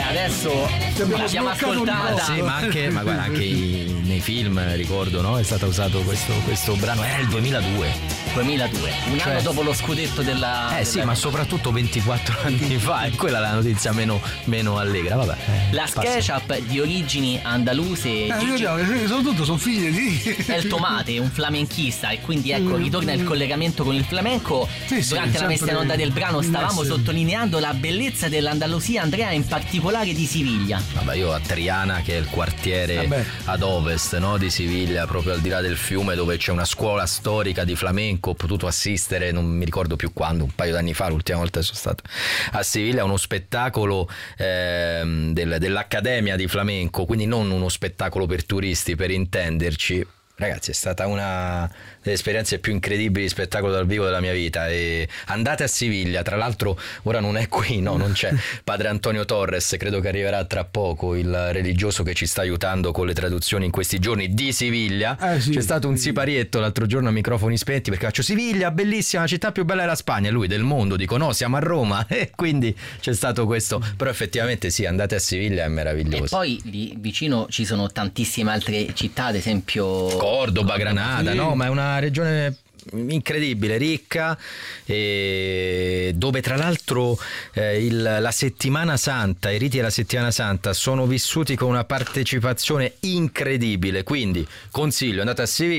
adesso l'abbiamo ascoltata. Sì, ma guarda, anche nei film, ricordo, no? È stato usato questo brano, era il 2002, un anno dopo lo scudetto della sì, ma soprattutto 24 anni fa, e quella è la notizia meno allegra, vabbè. La SketchUp di origini andaluse, sono figli di El Tomate, un flamenchista, e quindi ecco ritorna il collegamento con il flamenco. Durante la messa in onda del brano stavamo sottolineando la bellezza dell'Andalusia, Andrea, in particolare di Siviglia. Vabbè, io a Triana, che è il quartiere ad ovest, no, di Siviglia, proprio al di là del fiume, dove c'è una scuola storica di flamenco, ho potuto assistere, non mi ricordo più quando, un paio d'anni fa, l'ultima volta sono stato a Siviglia, uno spettacolo dell'Accademia di Flamenco, quindi non uno spettacolo per turisti, per intenderci. Ragazzi, è stata una delle esperienze più incredibili di spettacolo dal vivo della mia vita, e andate a Siviglia. Tra l'altro ora non è qui, no, non c'è padre Antonio Torres, credo che arriverà tra poco, il religioso che ci sta aiutando con le traduzioni in questi giorni di Siviglia. C'è stato un siparietto l'altro giorno a microfoni spenti, perché faccio: Siviglia, bellissima, la città più bella della Spagna. E lui: del mondo. Dico: no, siamo a Roma. E quindi c'è stato questo, però effettivamente sì, andate a Siviglia, è meraviglioso. E poi lì vicino ci sono tantissime altre città, ad esempio Cordoba, Granada, no? Ma è una regione incredibile, ricca, e dove tra l'altro la settimana santa, i riti della settimana santa sono vissuti con una partecipazione incredibile, quindi consiglio, andate a Siviglia.